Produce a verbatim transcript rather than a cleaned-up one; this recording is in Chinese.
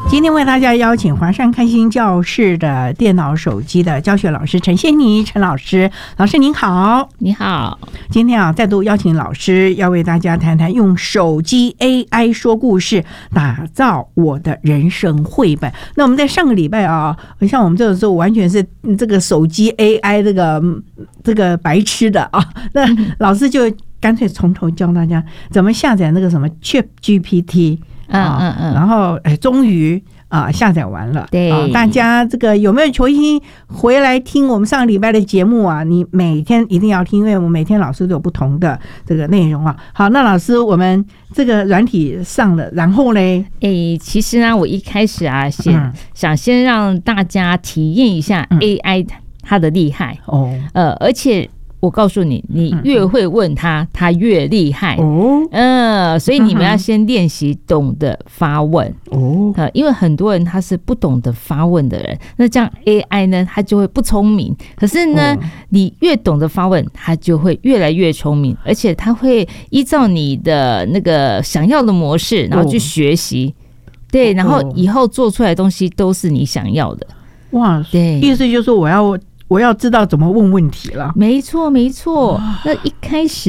今天为大家邀请华山开心教室的电脑手机的教学老师陈仙妮陈老师，老师您好。 你好。 今天啊，再度邀请老师要为大家谈谈用手机 A I 说故事，打造我的人生绘本。那我们在上个礼拜啊，像我们这个时候完全是这个手机 A I 这个这个白痴的啊，那老师就干脆从头教大家怎么下载那个什么 Chat G P T。 嗯嗯嗯， 然后哎，终于啊下载完了。 对、 啊，大家这个有没有重新回来听我们上个礼拜的节目啊？你每天一定要听，因为我们每天老师都有不同的这个内容啊。好，那老师，我们这个软体上了，然后嘞， 哎，其实呢，我一开始啊，先、嗯、想先让大家体验一下 A I 它的厉害、嗯、哦，呃，而且。我告诉你，你越会问他，他越厉害。哦，嗯，所以你们要先练习懂得发问。哦，呃，因为很多人他是不懂得发问的人，那这样 A I 呢，他就会不聪明。可是呢，哦、你越懂得发问，他就会越来越聪明，而且他会依照你的那个想要的模式，然后去学习。哦、对，然后以后做出来的东西都是你想要的。 哇，对，意思就是说我要。我要知道怎么问问题了。 没错，没错。那一开始。